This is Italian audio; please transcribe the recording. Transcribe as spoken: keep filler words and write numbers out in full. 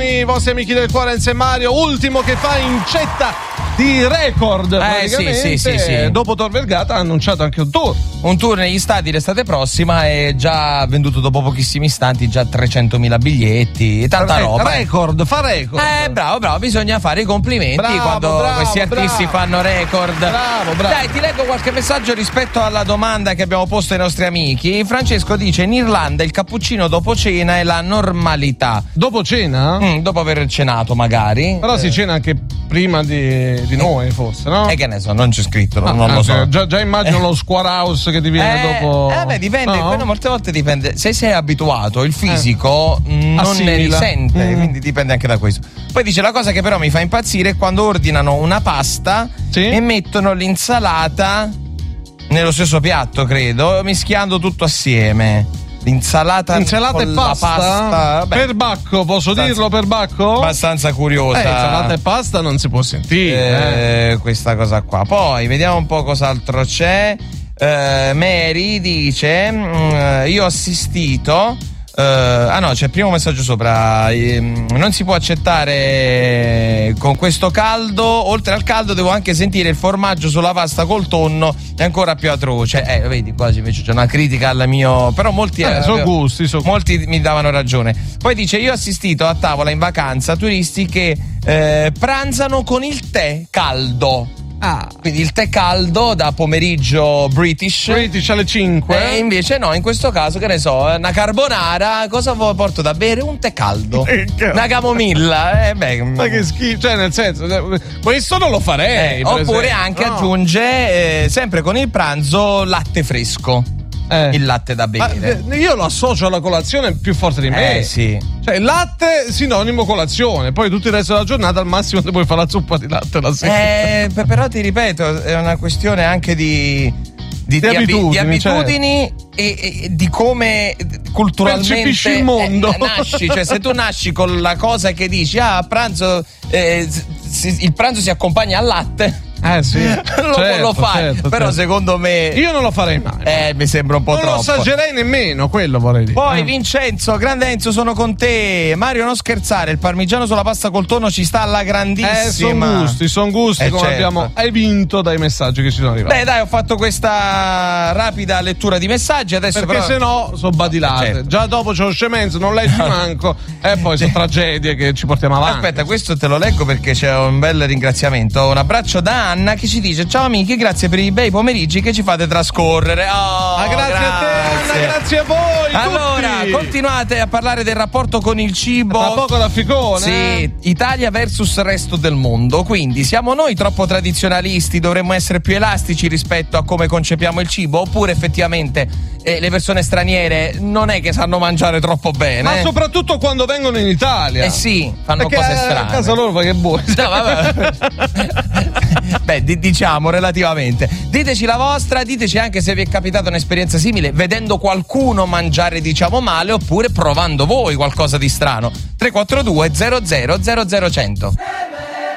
i vostri amici del cuore Enzo e Mario, ultimo che fa incetta di record, eh, praticamente. Sì, sì, sì, sì. Dopo Tor Vergata ha annunciato anche un tour. Un tour negli stadi l'estate prossima e già venduto dopo pochissimi istanti già trecentomila biglietti, tanta Re- roba. Record, fa record. Eh, bravo, bravo, bisogna fare i complimenti Bravo, quando bravo, questi artisti bravo. fanno record. Bravo, bravo. Dai, ti leggo qualche messaggio rispetto alla domanda che abbiamo posto ai nostri amici. Francesco dice: in Irlanda il cappuccino dopo cena è la normalità. Dopo cena? Mm, dopo aver cenato magari. Però eh. si cena anche prima di, di noi, forse, no? E che ne so, non c'è scritto, non, Ah, non lo anzi, so. Già, già immagino lo square house che ti viene Eh, dopo. Eh beh, dipende, No? quello molte volte dipende. Se sei abituato, il fisico mh, non Assimila. ne risente, Mm. quindi dipende anche da questo. Poi dice: la cosa che però mi fa impazzire è quando ordinano una pasta Sì? e mettono l'insalata nello stesso piatto, credo, mischiando tutto assieme. L'insalata, Insalata e con pasta? la pasta, vabbè, Per bacco, posso abbastanza- dirlo per bacco? abbastanza Eh, curiosa. insalata e pasta non si può sentire. Eh, questa cosa qua. Poi vediamo un po' cos'altro c'è. Eh, Mary dice: mm, io ho assistito. eh, ah no, c'è il primo messaggio sopra. ehm, non si può accettare con questo caldo. Oltre al caldo, devo anche sentire il formaggio sulla pasta col tonno. È ancora più atroce. Eh, vedi, quasi invece c'è una critica al mio. Però molti. Eh, eh, sono gusti, sono Molti mi davano ragione. Poi dice: io ho assistito a tavola in vacanza turisti che eh, pranzano con il tè caldo. Ah, Quindi il tè caldo da pomeriggio British. British alle E cinque. invece no, in questo caso, che ne so, una carbonara, cosa vo- porto da bere? Un tè caldo. Eh, che- Una camomilla. Eh, beh, Ma che schifo, cioè nel senso, eh, questo non lo farei. eh, per oppure esempio. anche No. aggiunge, eh, sempre con il pranzo, latte fresco. Eh. Il latte da Ma, bere. eh, io lo associo alla colazione più forte di me. Eh sì. Cioè, il latte sinonimo colazione, poi tutto il resto della giornata al massimo ti puoi fare la zuppa di latte la sera. Eh, p- però ti ripeto, è una questione anche di, di, Di abi- abitudini, di abitudini e, e di come culturalmente Percepisci il mondo. eh, nasci. Cioè, se tu nasci con la cosa che dici, ah, a pranzo eh, si- il pranzo si accompagna al latte. Eh sì, lo, certo, lo fai, certo, però certo. secondo me Io non lo farei mai. eh, mi sembra un po' non troppo. lo assaggerei nemmeno, quello vorrei dire. Poi Eh. Vincenzo, grande Enzo, sono con te. Mario, non scherzare, il parmigiano sulla pasta col tonno ci sta alla grandissima. Eh, sono gusti, sono gusti, Eh, come certo. abbiamo evinto dai messaggi che ci sono arrivati. Beh, dai, ho fatto questa rapida lettura di messaggi. Adesso Perché però... se no sono badilate. Certo. Già dopo c'è lo scemenzo, non leggi manco. E poi sono tragedie che ci portiamo avanti. Aspetta, questo te lo leggo perché c'è un bel ringraziamento. Un abbraccio da Anna che ci dice: ciao amici, grazie per i bei pomeriggi che ci fate trascorrere. Oh, Ah, grazie, a te, Anna, grazie a voi. Allora, tutti. continuate a parlare del rapporto con il cibo. Tra poco da Ficone. Sì, eh? Italia versus resto del mondo. Quindi siamo noi troppo tradizionalisti, dovremmo essere più elastici rispetto a come concepiamo il cibo, oppure effettivamente eh, le persone straniere non è che sanno mangiare troppo bene. Ma eh? soprattutto quando vengono in Italia. Eh sì, fanno Perché cose a strane. casa loro fa che buoni. No, vabbè. Beh, di- diciamo relativamente. Diteci la vostra, diteci anche se vi è capitata un'esperienza simile vedendo qualcuno mangiare diciamo male oppure provando voi qualcosa di strano. tre quattro due zero zero zero zero cento.